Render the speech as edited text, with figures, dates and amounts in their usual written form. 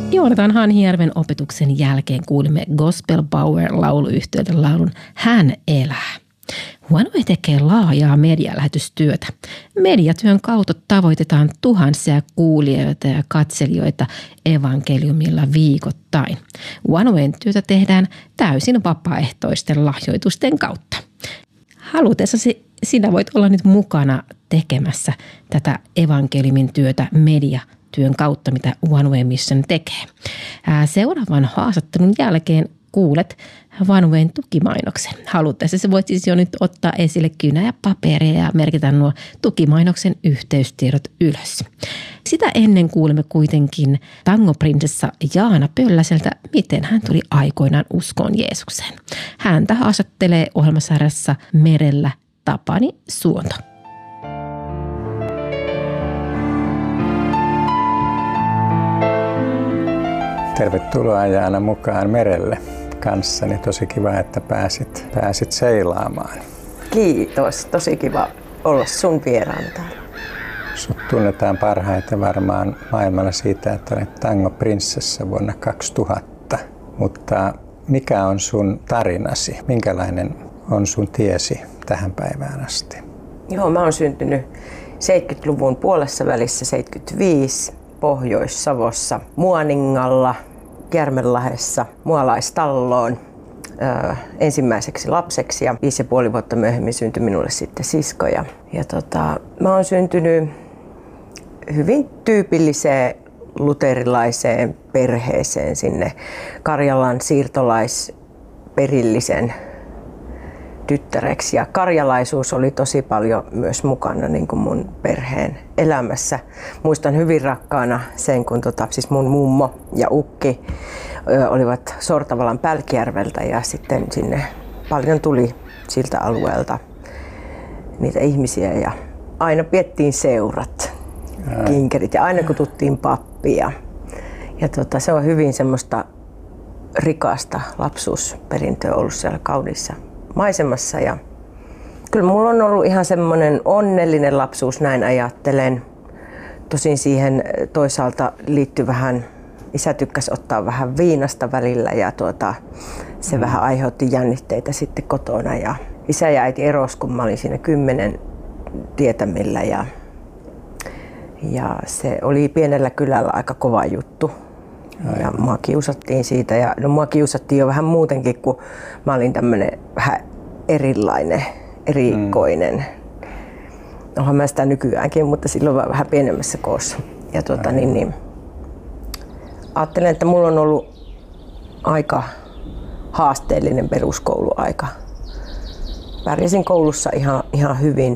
Joonatan Hanhijärven opetuksen jälkeen kuulimme Gospel Power -lauluyhtiöltä laulun Hän elää. Oneway tekee laajaa medialähetystyötä. Mediatyön kautta tavoitetaan tuhansia kuulijoita ja katselijoita evankeliumilla viikoittain. Onewayn työtä tehdään täysin vapaaehtoisten lahjoitusten kautta. Halutessasi sinä voit olla nyt mukana tekemässä tätä evankeliumin työtä mediatyön kautta, mitä Oneway Mission tekee. Seuraavan haastattelun jälkeen kuulet Onewayn tukimainoksen. Halutessasi voit siis jo nyt ottaa esille kynä ja paperia ja merkitä nuo tukimainoksen yhteystiedot ylös. Sitä ennen kuulemme kuitenkin tangoprinsessa Jaana Pölläseltä, miten hän tuli aikoinaan uskoon Jeesukseen. Häntä haastattelee ohjelmasarjassa Merellä Tapani Suonto. Tervetuloa Jaana mukaan merelle kanssani. Tosi kiva, että pääsit seilaamaan. Kiitos. Tosi kiva olla sun vieraana täällä. Sut tunnetaan parhaiten varmaan maailmalla siitä, että olet tangoprinsessa vuonna 2000. Mutta mikä on sun tarinasi? Minkälainen on sun tiesi tähän päivään asti? Joo, mä oon syntynyt 70-luvun puolessa välissä 75 Pohjois-Savossa Muoningalla, Järmenlahdessa, mualaistalloon ensimmäiseksi lapseksi ja 5,5 vuotta myöhemmin syntyi minulle sitten sisko. Mä oon syntynyt hyvin tyypilliseen luterilaiseen perheeseen sinne Karjalan siirtolaisperillisen tyttäreksi. Ja karjalaisuus oli tosi paljon myös mukana niin kuin mun perheen elämässä. Muistan hyvin rakkaana sen, kun siis mun mummo ja ukki olivat Sortavalan Pälkijärveltä ja sitten sinne paljon tuli siltä alueelta niitä ihmisiä ja aina piettiin seurat, kinkerit ja aina kututtiin pappia. Ja se on hyvin semmoista rikasta lapsuusperintöä ollut siellä kauniissa maisemassa ja kyllä mulla on ollut ihan semmoinen onnellinen lapsuus, näin ajattelen. Tosin siihen toisaalta liittyy vähän, isä tykkäsi ottaa vähän viinasta välillä ja se vähän aiheutti jännitteitä sitten kotona ja isä ja äiti erosi, kun mä olin siinä 10 tietämillä ja se oli pienellä kylällä aika kova juttu. Ja mua kiusattiin siitä ja mua kiusattiin jo vähän muutenkin, kun mä olin tämmönen vähän erilainen, erikoinen. Onhan mä sitä nykyäänkin, mutta silloin vähän pienemmässä koossa. Ja ajattelen, että mulla on ollut aika haasteellinen peruskouluaika. Pärjäsin koulussa ihan hyvin.